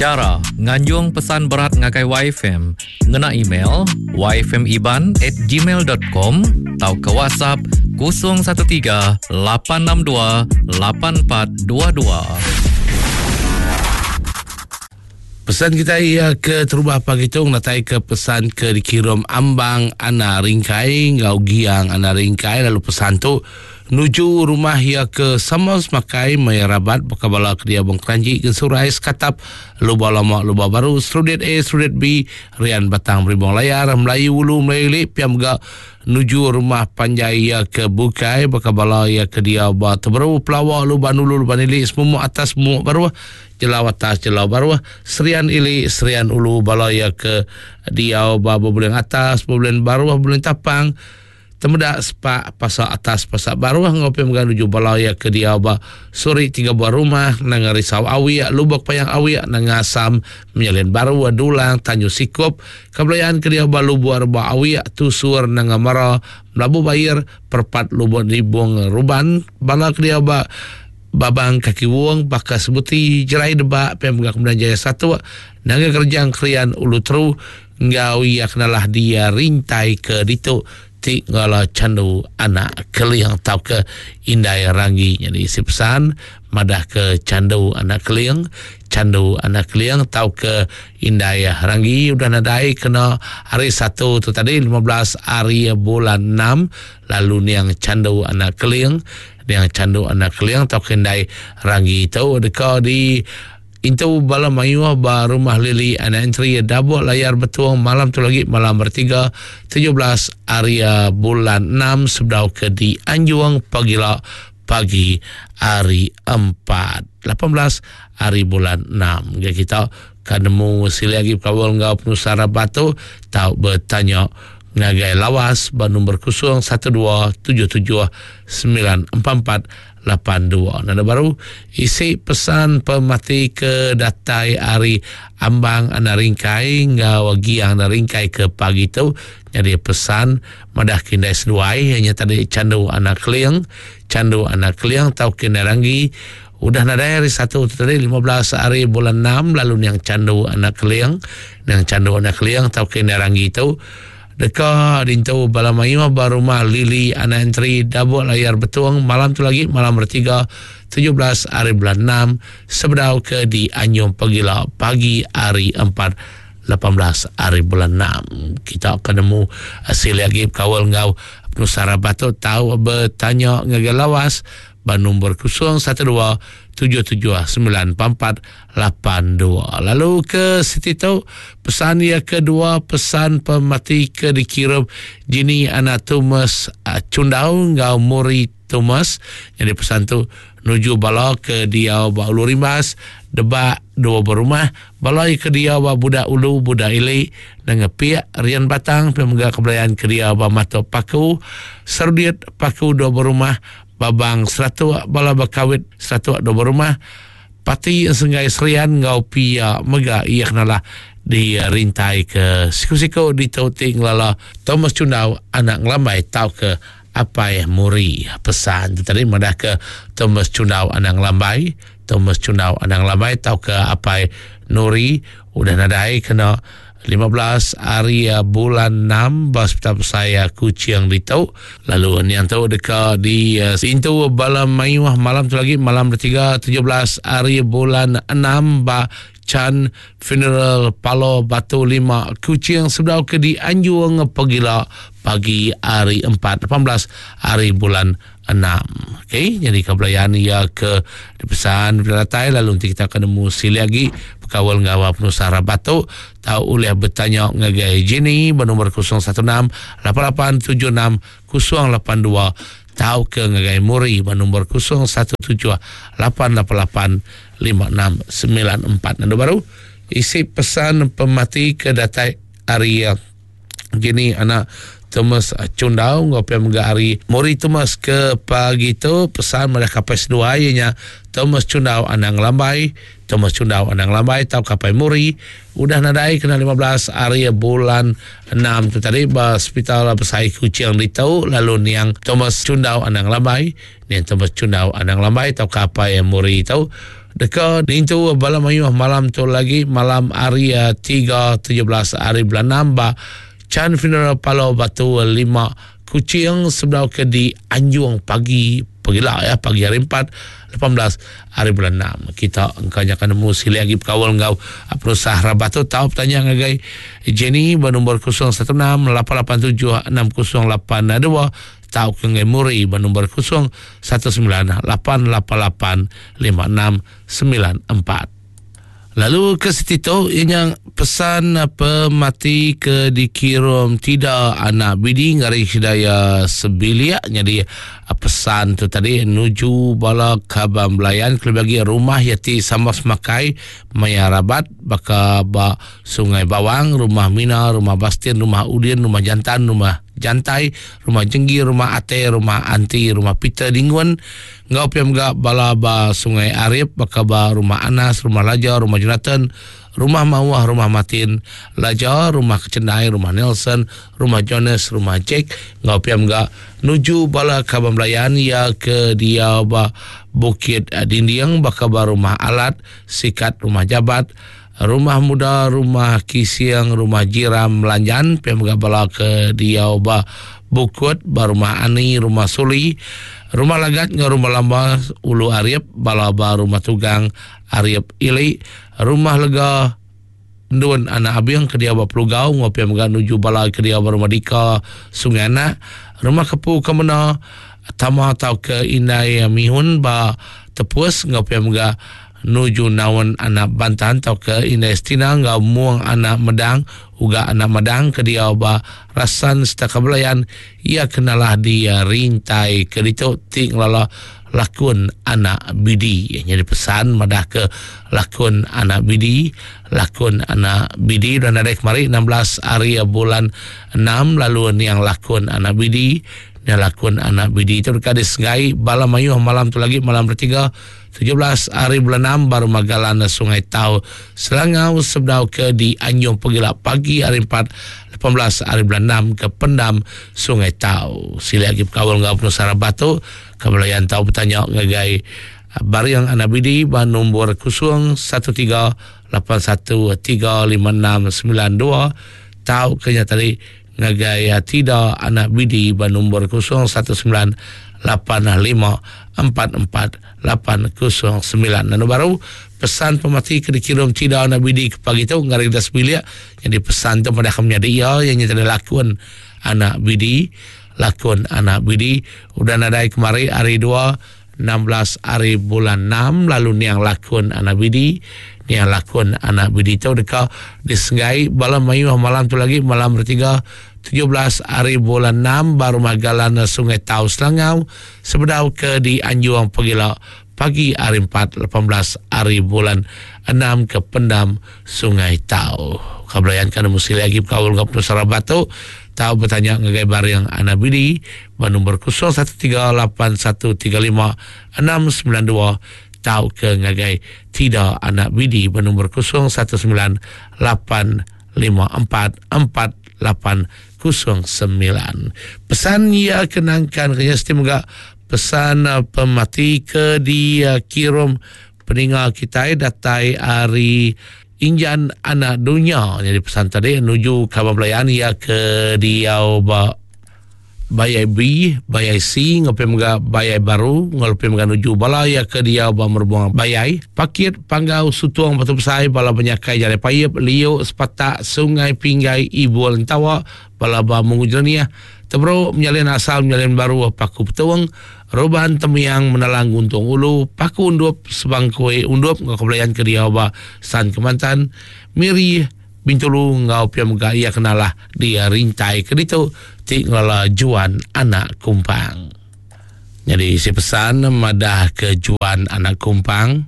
Cara nganjung pesan berat ngagai YFM ngena email yfmiban@gmail.com atau ke WhatsApp 013 862 8422. Pesan kita ia ke terubah pagi tu natai ke pesan ke dikirim ambang ana ringkai ngau giang ana ringkai lalu pesan tu nuju rumah ia ke Samos makai mayarabat bakabala ke dia bong Kranji ke Surai Skatap luba lama luba baru Strudit A Strudit B Rian Batang Beribong Layar Melayu Ulu Melayu Lip yang ga nuju rumah Panjai ia ke Bukai bakabala ia ke dia batu baru Pelawak luba nulu luba nili semua atas semua baru Jelau atas jelau baru Serian Ili Serian Ulu balaya ke dia babo bulan atas bulan baru bulan tapang temedak sepak pasal atas pasal baru ngopi menuju balaya ke dia ba suri 3 buah rumah nang risau awi lubak payang awi nang asam menyalin baru dulang Tanjung Sikup kabelayan ke dia ba lubuar ba awi tusur nang mara Melabu Bayir perpat lubuk ribung ruban bala ke dia ba Babang Kaki Wong Bakas Buti Jerai Debak Pemegak Kemudian Jaya 1 Naga Kerjang Krian Ulu Teru Ngau yak nalah dia rintai ke ditu Tik ngala candu anak keliang tau ke indai rangi. Jadi isi pesan madah ke candu anak keliang tau ke indai rangi. Udah nadai kena hari 1 tu tadi 15 hari bulan 6 lalu niang candu anak keliang tau ke indai rangi tu dekat di Intu bala mayuah ba rumah Lili anak entry dabuk layar betuang malam tu lagi malam bertiga 17 hari bulan 6 sebdau ke di Anjuang pagila pagi hari 4 18 hari bulan 6 kita kanemu sili lagi kawal ngau penusara batu tau bertanya ngagai lawas ba nombor 0277944882. Nada baru isi pesan pemati ke datai hari ambang ana ringkai ngau giang ana ringkai ke pagi tu jadi pesan madah kindai seduai hanya tadi candu anak kliang tau kindai rangi udah nada hari 1 tu tadi 15 hari bulan 6 lalu yang candu anak kliang tau kindai rangi tu dekat dintu balamayu barumah Lili anak entry dabuk layar betuang malam tu lagi malam bertiga 17 hari bulan 6 sebedau ke di Anyong pagila pagi hari 4 18 hari bulan 6 kita akan nemu hasil lagi kawal ngau penusara batu tahu bertanya ngagalawas ba nombor 0127794482. Lalu ke Siti tu pesan yang kedua pesan pemati ke dikirim Jini anak Thomas Cundau ngau Muri Thomas. Jadi pesan tu nuju bala ke dia ba Ulu Rimas debak 2 berumah bala ke dia ba budak Ulu budak Ili dengan pihak Rian Batang pemegak kebelayan ke dia ba Mato Paku Serdiat Paku 2 berumah babang 100 bala bakawit 100 2 berumah pati sengai serian ngau pia mega ia kenalah di rintai ke siku-siku di tauting lala Thomas Cundau anak ngelambai tau ke apa muri pesan tu tadi madah ke Thomas Cundau anak ngelambai tau ke apa Nuri udah nadai kena 15 hari bulan 6 bas petap saya kucing di tau lalu yang tahu dekat di intu balam mayuah malam tu lagi malam bertiga 17 hari bulan 6 ba Chan Funeral Palo Batu 5 kucing sebelum ke di Anjuang pagila pagi hari 4 18 hari bulan 6. Okey, jadi kebelayan ia ke dipesan beratai lalu nanti kita akan nemu sili lagi kawal ngawa penusara batu tahu oleh bertanya ngagai Jini bernomor 0168876082 tahu ke ngagai Muri bernomor 0178885694. Nanda baru isi pesan pemati ke datai Arya Jini anak Thomas Cundau ngopi menggari Muri Thomas ke pagi tu pesan mereka kapais 2 ianya Thomas Cundau anak lambai tau kapai Muri udah nadai kena 15 hari bulan 6 tu tadi ba hospital pesai kucing di tau lalu niang Thomas Cundau anak lambai tau kapai Muri tau Dekat nintu bala mayuh malam tu lagi malam hari 3/17 hari bulan 6 ba Chan Funeral Palau Batu 5 Kucing sebelah ke di Anjung pagi hari 4 18 hari bulan 6 kita engkanya akan nemu sila lagi kawal ngau perusaha Rabatu tahu bertanya ngagai Jenny bernombor 016 887 6082 tahu ke Muri bernombor 019 888 5694. Lalu ke situ yang pesan pemati ke dikirim tidak anak bidi ngari hidayah sebilia. Jadi pesan tu tadi nuju bala kabam belayan kelebagi rumah yati sama semakai maya rabat baka ba Sungai Bawang, rumah Mina, rumah Bastin, rumah Udin, rumah Jantan, rumah Jantai, rumah Jenggi, rumah Ate, rumah Anti, rumah Peter Dingwan, ngau piam ga bala ba Sungai Arif, baka ba rumah Anas, rumah Lajar, rumah Jonathan, rumah Mawah, rumah Matin, Lajar, rumah Kecendai, rumah Nelson, rumah Jonas, rumah Jack, ngau piam ga nuju bala kabam layan ya ke dia ba Bukit Dindiang, baka ba rumah Alat, Sikat, rumah Jabat, rumah Muda, rumah Kisiang, rumah Jiram Melanjan, piam ga bala ke dia ba Bukut, ba rumah Ani, rumah Suli, rumah Lagat ngau rumah Lamba Ulu Arif, bala ba rumah Tugang Arif Ili, rumah Lega Ndun anak Abiang ke dia ba Pelugau, ngau piam ga nuju bala ke dia ba rumah Dika Sungai Anak, rumah Kepu Kemena Tama tau ke Indai Mihun ba Tepus, ngau piam ga nuju nawan anak Bantan tau ke Indai Estina, ngau muang anak Medang uga anak Medang ke dia ba Rasan Setaka Belayan ia kenalah dia rintai ke ditu ting lala lakun anak bidi. Jadi pesan madah ke lakun anak bidi dan ada kemari 16 hari bulan 6 lalu ni yang lakun anak bidi. Ni lakun anak bidi itu dekat di Sengai bala mayuh malam tu lagi malam bertiga 17 hari bulan 6 baru magalan Sungai Tau Selangau sebedau ke di Anjung Pegilak pagi hari 4 18 hari bulan 6 ke Pendam Sungai Tau. Sila lagi kawal ngau penusara batu kebelayan tahu bertanya ngagai bariang anak bidi ba nombor 0138135692 tahu kenya tadi ngagai tidak anak bidi ba nombor 0185448809 dan baru pesan pemati ke dikirim tidak anak bidi ke pagi tu ngari das bilik. Jadi pesan tu pada kami dia yang nyata lakun anak bidi udah nadai kemari hari 2 16 hari bulan 6 lalu ni yang lakun anak bidi tu dekat disengai bala mayuh malam tu lagi malam bertiga 17 hari bulan 6 baru magalan Sungai Tau Selangau sebedau ke di Anjuang Pegilak pagi hari 4 18 hari bulan 6 ke Pendam Sungai Tau. Kabelayan kan mesti lagi kawal ngap Nusara Batu tahu bertanya ngagai bariang anak bidi ba nombor 0138135692 tahu ke ngagai tidak anak bidi ba nombor 0195448809. Pesan ia kenangkan kaya semoga pesan pemati ke dia kirim peninggal kita datai hari Injan anak dunia. Jadi pesan tadi menuju kabar belayan ia ke dia Bayai B, Bayai C, ngopi mga Bayai Baru, ngopi mga nuju bala ia ke dia merbunga Bayai. Pakit Panggau Sutuang Batu Besai bala penyakai Jale Payep, Lio, Sepatak, Sungai Pinggai, Ibu Lentawa, bala ba mengujurnia. Tebro menyalin asal menyalin baru paku petuang, roban temiang menalang guntung ulu, paku undup sebangkue undup ngakabelayan ke dia ba San Kemantan, Miri Bintulu ngau piam ga ia kenalah dia rintai ke ditu tinggal Juan anak Kumpang. Jadi si pesan madah ke Juan anak Kumpang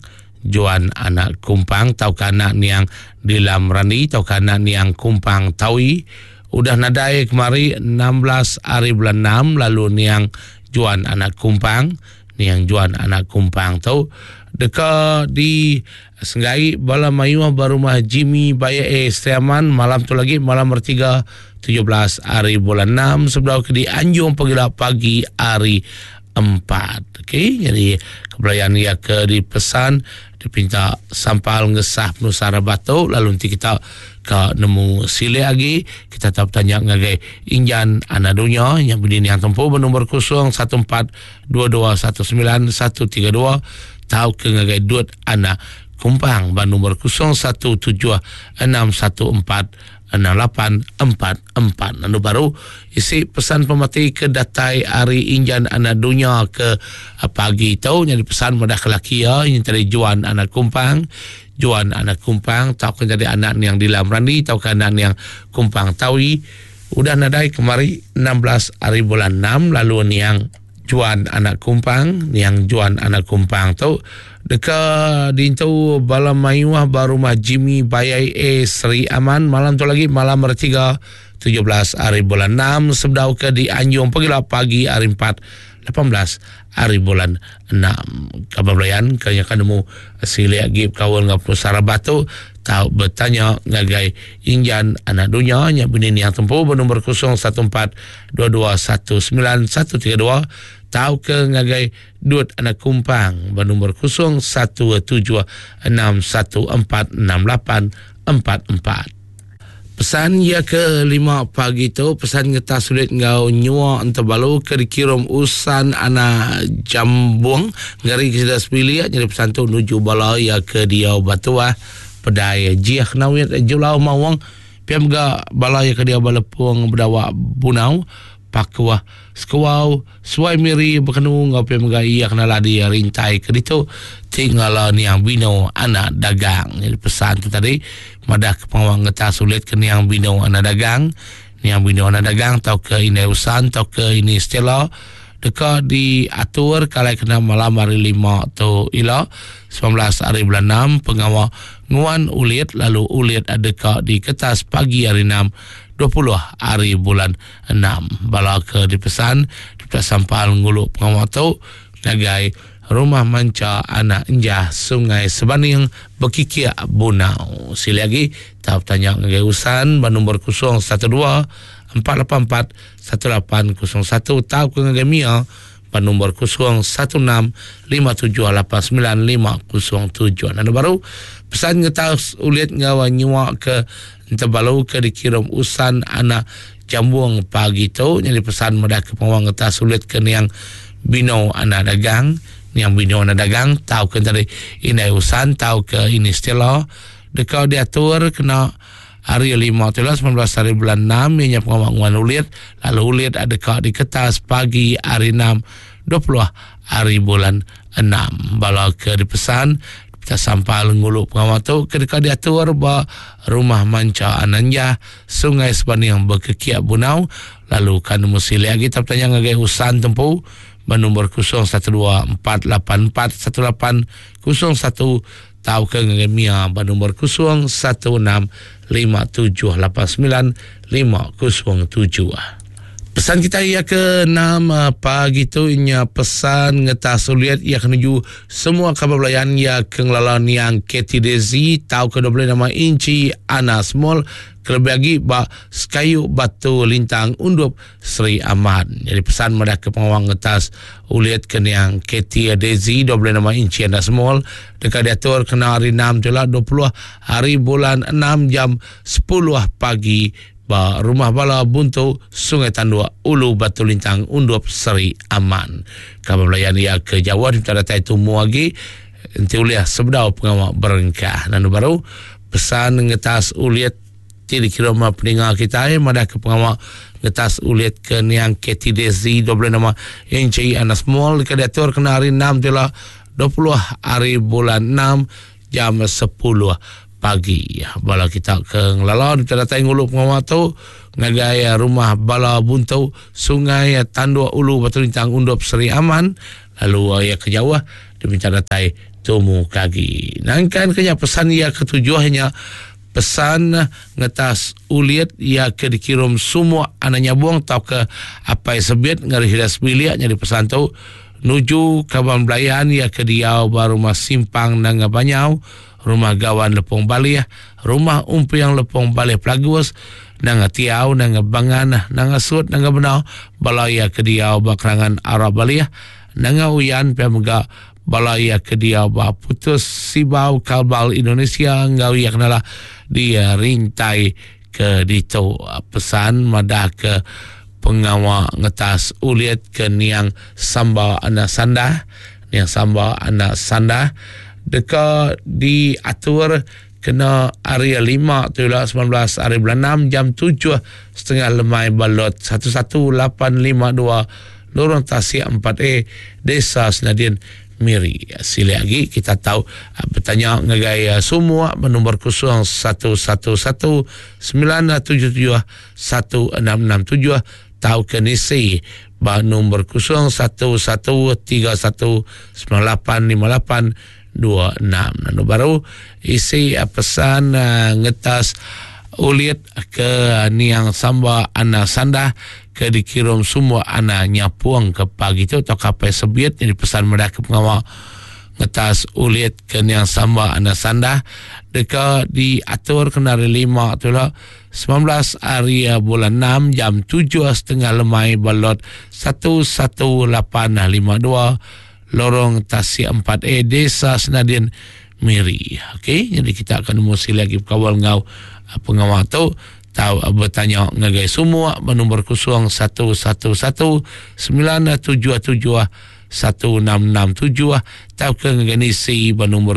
tau kana niang dilam rani tau kana niang Kumpang taui udah nadai kemari 16 hari bulan 6 lalu niang Juan anak Kumpang tau dekat di Senggai bala mayuah barumah Jimmy Baya Striaman malam tu lagi malam bertiga 17 hari bulan 6 sebelah ke di Anjung Pegilak pagi hari 4 Okey, jadi kebelayan ia ke dipesan dipinta sampal ngesah penusara batu, lalu nanti kita ke nemu sile lagi kita tak tanya ngagai injan anak dunia yang berdini yang tempuh bernomor 0142219132 tahu ke ngagai duit anak kumpang bernomor 0176146844. Lalu baru isi pesan pemati ke datai hari injan anak dunia ke pagi itu yang dipesan pada kelaki ya yang tadi juan anak kumpang tahu kan jadi anak yang dilamrani tahu kan anak yang kumpang tawi udah nadai kemari 16 hari bulan 6 lalu ni yang juan anak kumpang tu dekat dintu bala mayuah baru mah Jimmy Bayai Sri Aman malam tu lagi malam bertiga 17 hari bulan 6 sebdau ke di Anjung pagi hari 4 18 hari bulan 6 kabablayan kanya kanemu sili agib kawan ngapus sarabatu tahu bertanya ngagai injan anak dunia nya bini yang tempuh bernomor 0142219132 tahu ke ngagai duit anak kumpang bernomor 0176146844. Pesan ya ke 5 pagi tu pesan ngeta sulit ngau nyua ente balu ke dikirim usan anak jambuang ngari kita sepilih jadi pesan tu nuju bala ya ke dia batua pedai jiah nawit julau mawang piam ga bala ya ke dia balepung berdawa bunau pakwa skawau suai miri berkenu ngau piam ga iya kena ladi rintai ke ditu tinggal ni yang bino anak dagang. Jadi pesan tu tadi madah kepawang ngeta sulit ke ni yang bino anak dagang tau ke ini usan tau ke ini stela dekat diatur kalau kena malam hari 5 tu ila 19 hari bulan 6 pengawal nguan ulit lalu ulit dekat di kertas pagi hari 6 20 hari bulan 6 bala ke dipesan kita sampal nguluk pengawal tu nagai rumah manca anak enjah sungai Sebaning Bekikia Bunau. Sili lagi tahu tanya ngagai usan bernomor 0124841801 tahu ke ngagai Mia bernomor 0165789507. Nana baru pesan ngetas ulit ngawa nyua ke tebalau ke dikirim usan anak jambuang pagi tu yang dipesan mudah ke pengawang ngetas ulit ke yang bino anak dagang tahu ke tadi ini usan tahu ke ini stela dekat diatur kena hari 5 19 hari bulan 6 yang pengawangan ulit lalu ulit dekat di kertas pagi hari 6 20 hari bulan 6 bala ke dipesan kita sampal nguluk pengawal tu ketika diatur ba rumah manca ananja sungai Sebaning Bekikia Bunau lalu kan musili lagi tapi tanya ngagai usan tempuh bernomor 0124841801 tahu ke ngagai Mia bernomor 0165789507. Pesan kita ia ke 6 pagi tu inya pesan ngetas uliat ia kenuju semua kabablayan ia kenglalan yang KTDZ tahu ke 20 nama inci Anas Mall kelebih lagi ba Skayu Batu Lintang Undup Sri Ahmad. Jadi pesan mereka ke pengawang ngetas uliat ke yang KTDZ 20 nama inci Anas Mall dekat diatur kena hari 6 telah 20 hari bulan 6 jam 10 pagi ba rumah bala buntu Sungai Tandua Ulu Batu Lintang Undup Seri Aman. Kabar melayan ia ke Jawa di datai tumu lagi nanti uliah sebedau pengawal berengkah. Dan baru pesan ngetas uliat di kiroma peninggal kita madah ke pengawal ngetas uliat ke niang KTDZ 20 nama NCI Anas Mall dekat diatur kena hari 6 telah 20 hari bulan 6 jam 10 pagi. Bala kita ke ngelalau di datai nguluk pengawal tu ngagai rumah bala buntu Sungai Tandua Ulu Batu Lintang Undup Seri Aman lalu ia ke Jawa di datai tumu kagi. Nangkan kenya pesan ia ketujuh hanya pesan ngetas uliat ia ke dikirim semua anaknya buang tau ke apa sebit ngari hidas bilik jadi pesan tu nuju kaban belayan ia ke diau baru mas simpang nanga banyau rumah gawan lepong balih, rumah umpi yang lepong balih pelagus, nanga tiau, nanga bangan, nanga sut, nanga benau, balaya ke diau bakrangan arah balih, nangawian pemega balaya kedia ba putus sibau kalbal Indonesia ngau ia kenalah dia rintai ke dito pesan madah ke pengawa ngetas uliat ke niang samba anak sandah deka diatur kena area 5 tu lah 19 hari bulan 6 jam 7.30 lemai balot 11852 lorong Tasik 4A Desa Senadin Miri. Sila lagi kita tahu bertanya ngagai semua nombor 0119771667 tahu ke nisi nombor 0113198826 nanu baru isi pesan ngetas ulit ke niang samba anak sandah ke dikirim semua anak nyapuang ke pagi tu atau kapai sebiat jadi pesan mereka pengawal ngetas ulit ke niang samba anak sandah deka diatur kenari 5 tu lah 19 hari bulan 6 jam 7.30 lemai balot 11852 lorong Tasik 4A Desa Senadin Miri. Okey, jadi kita akan mesti lagi kawal ngau pengawal tu tahu bertanya ngagai semua nombor 0119771667 tahu ke nganisi nombor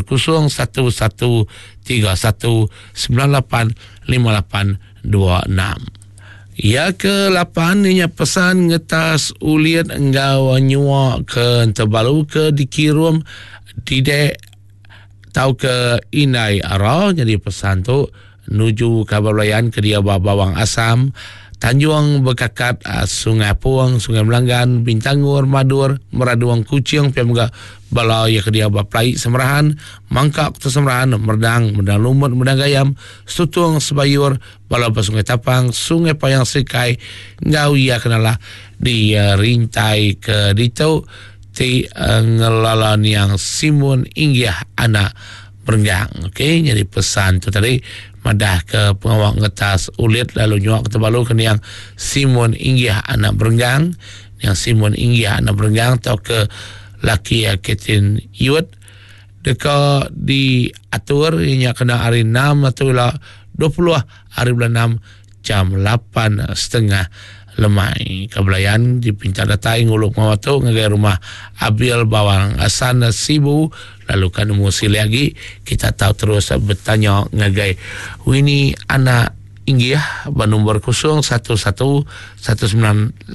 0113198826. Ya ke-8 inya pesan ngetas uliat enggau nyua ke terbalu ke dikirim didek tahu ke inai ara jadi pesan tu nuju Kabablayan ke dia Bawang Asam Tanjung Bekakat Sungai Puang Sungai Melanggan Bintangur Madur Meraduang Kucing Pemga Balai ke dia Baplai Semerahan Mangkak tu Semerahan Merdang Lumut Merdang Gayam Sutung Sebayur Balai Sungai Tapang Sungai Payang Sekai ngau ia kenalah di rintai ke dito ti ngelalan yang Simun Inggih anak Berenggang. Okey, jadi pesan tu tadi madah ke pengawal ngetas ulit lalu nyuak terbalu ke yang Simun Inggih anak Berenggang, yang Simun Inggih anak Berenggang tau ke laki Ketin Yud deka diatur inya kena hari 6 atau 20 hari bulan 6 jam 8.30 lemai Kablayan di Pintar Datai nguluk mawatu ngagai rumah Abil Bawang Asan Sibu lalu kan musi lagi kita tahu terus bertanya ngagai Winnie anak Inggih nombor 011198395517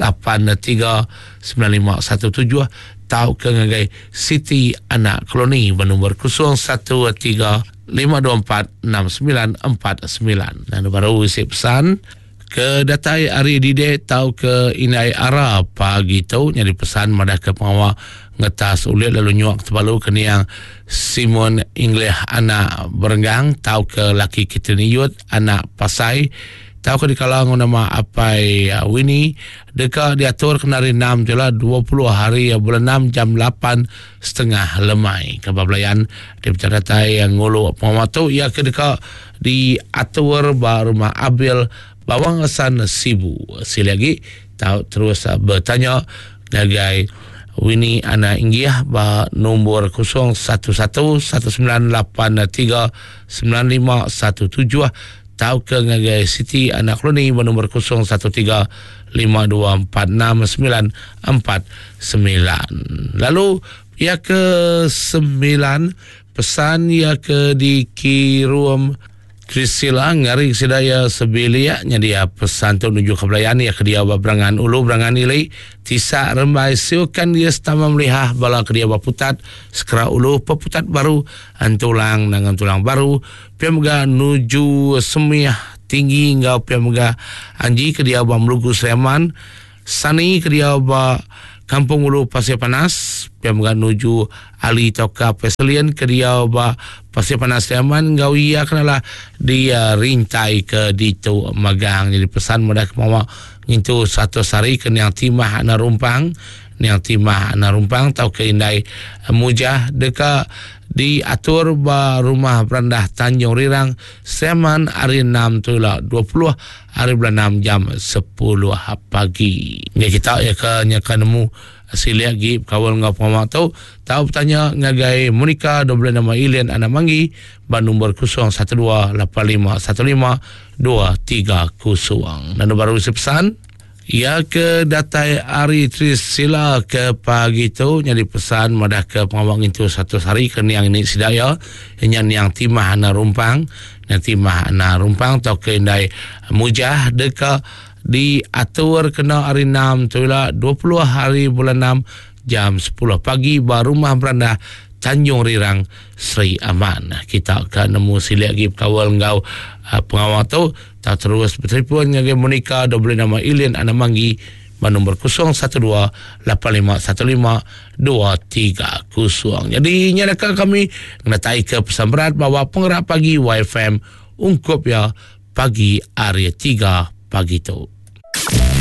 tahu ke ngagai Siti anak Koloni nombor 0135246949 dan baru isi pesan ke datai hari dide tahu ke inai ara pagi tu nyari pesan madah ke pengawal ngetas ulit lalu nyuak terbalu ke yang Simon Ingleh anak Berenggang tahu ke laki kita niut anak Pasai tahu ke di kalangan nama Apai Winnie deka diatur kenari 6 je lah 20 hari bulan 6 jam 8.30 lemai Kabablayan di Datai yang ngulu pengawal tu ia ke deka diatur baru rumah Abil Bawang Asan Sibu. Sila lagi tahu terus bertanya ngagai Winnie anak Inggih nombor 011198395517 tahu ke ngagai Siti anak Koloni nombor 0135246949. Lalu ya ke 9 pesan ya ke dikirim Krisila ngari sedaya sebiliaknya dia pesan tu menuju Kablayan ya ke dia Berangan Ulu Berangan Ilai Tisak Rembai siukan dia setama melihah bala ke dia Putat Sekera Ulu Peputat baru Antulang dengan tulang baru Piamga nuju Semiah Tinggi ngau Piamga Anji ke dia Melugu Sleman Sani ke dia Kampung Ulu Pasir Panas Piamga nuju Ali Toka Peselian ke dia Pasir Panas Sleman ngau ia kenalah dia rintai ke dito magang jadi pesan mudah kemawa ngintu satu sari ke yang timah anak rumpang tahu ke indai mujah deka diatur rumah Berandah Tanjung Rirang Sleman hari 6 tu lah 20 hari bulan 6 jam 10 pagi. Ni kita ya ke nemu sila lagi kawal ngau pengamak tu tahu bertanya ngagai Monica dobel nama Ilian anak manggi ban nombor 01281523 dan baru pesan ya ke datai Ari Tris sila ke pagi tu nyari pesan madah ke pengamak itu satu hari ke yang ini sidaya yang timah ana rumpang tau ke indai mujah deka diatur kena hari 6 tu lah 20 hari bulan 6 jam 10 pagi baru rumah beranda Tanjung Rirang Sri Aman. Kita akan nemu sila lagi kawal ngau pengawal tu tak terus bertelefon dengan Monica dobel nama Ilian anak manggi nombor 0128151320. Jadi nyalakan kami ngatai ke pesan berat bahawa penggerak pagi YFM ungkup ya pagi area 3 pagi tu.